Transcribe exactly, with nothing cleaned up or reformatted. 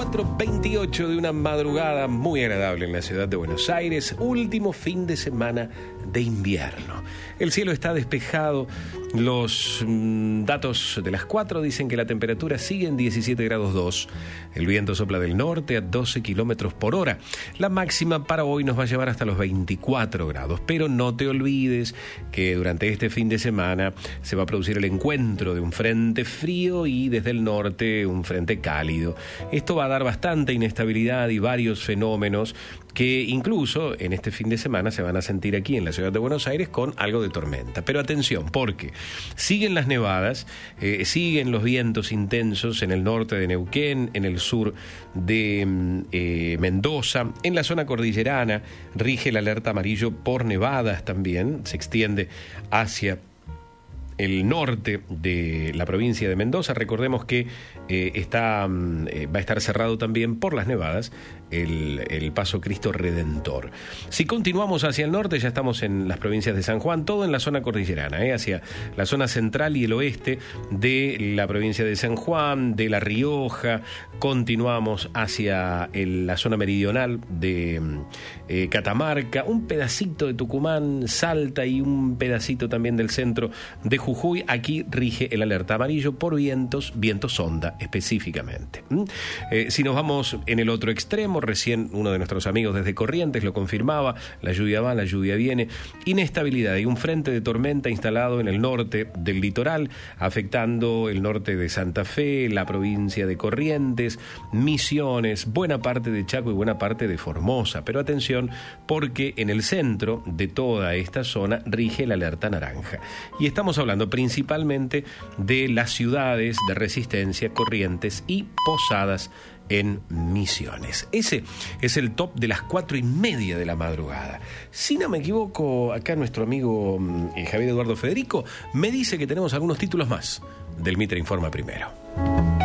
cuatro veintiocho de una madrugada muy agradable en la ciudad de Buenos Aires, último fin de semana de invierno. El cielo está despejado, los mm, datos de las cuatro dicen que la temperatura sigue en diecisiete grados dos, el viento sopla del norte a doce kilómetros por hora, la máxima para hoy nos va a llevar hasta los veinticuatro grados, pero no te olvides que durante este fin de semana se va a producir el encuentro de un frente frío y desde el norte un frente cálido. Esto va a dar bastante inestabilidad y varios fenómenos que incluso en este fin de semana se van a sentir aquí en la ciudad de Buenos Aires con algo de tormenta. Pero atención, porque siguen las nevadas, eh, siguen los vientos intensos en el norte de Neuquén, en el sur de eh, Mendoza, en la zona cordillerana rige el alerta amarillo por nevadas también, se extiende hacia el norte de la provincia de Mendoza. Recordemos que eh, está, eh, va a estar cerrado también por las nevadas el, el paso Cristo Redentor. Si continuamos hacia el norte, ya estamos en las provincias de San Juan, todo en la zona cordillerana, eh, hacia la zona central y el oeste de la provincia de San Juan, de La Rioja, continuamos hacia el, la zona meridional de eh, Catamarca, un pedacito de Tucumán, Salta y un pedacito también del centro de Jujuy. Aquí rige el alerta amarillo por vientos, vientos sonda específicamente. ¿Mm? Eh, si nos vamos en el otro extremo, recién uno de nuestros amigos desde Corrientes lo confirmaba, la lluvia va, la lluvia viene, inestabilidad y un frente de tormenta instalado en el norte del litoral, afectando el norte de Santa Fe, la provincia de Corrientes, Misiones, buena parte de Chaco y buena parte de Formosa. Pero atención, porque en el centro de toda esta zona rige el alerta naranja. Y estamos hablando principalmente de las ciudades de Resistencia, Corrientes y Posadas en Misiones. Ese es el top de las cuatro y media de la madrugada. Si no me equivoco, acá nuestro amigo eh, Javier Eduardo Federico me dice que tenemos algunos títulos más del Mitre Informa Primero.